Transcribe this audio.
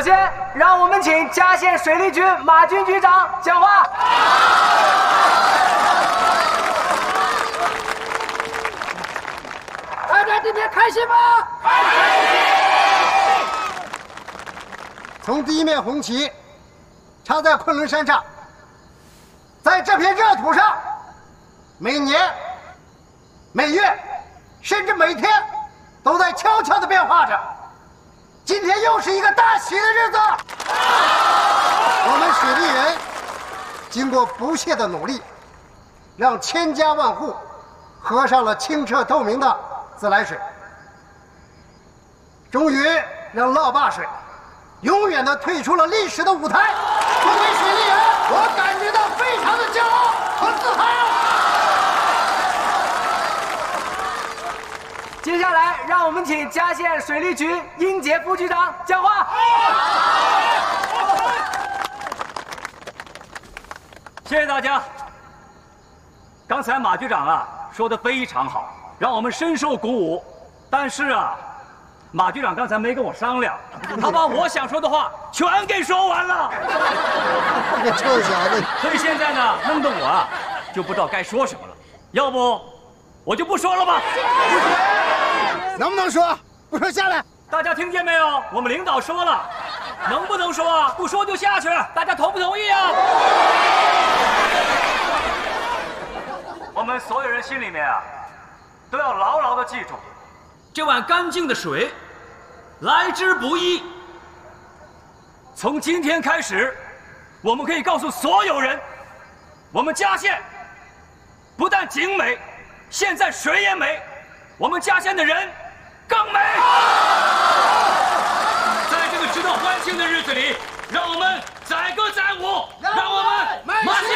先，让我们请嘉县水利局马军局长讲话。 大家今天开心吗？开心！ 从第一面红旗插在昆仑山上，在这片热土上，每年、每月，甚至每天，都在悄悄地变化着。今天又是一个大喜的日子，我们水利人经过不懈的努力，让千家万户喝上了清澈透明的自来水，终于让涝坝水永远地退出了历史的舞台。作为水利人，我感觉到非常的骄傲和自豪。 接下来，让我们请嘉县水利局英杰副局长讲话。 谢谢大家。刚才马局长啊说的非常好，让我们深受鼓舞。但是啊，马局长刚才没跟我商量，他把我想说的话全给说完了。 这臭小子！ 所以现在呢，弄得我啊就不知道该说什么了。要不我就不说了吧。 能不能说？不说下来。 大家听见没有？我们领导说了，能不能说啊？不说就下去。大家同不同意啊？我们所有人心里面啊，都要牢牢地记住，这碗干净的水来之不易。从今天开始，我们可以告诉所有人，我们嘉县不但景美，现在水也美，我们嘉县的人更美。在这个值得欢庆的日子里，让我们载歌载舞，让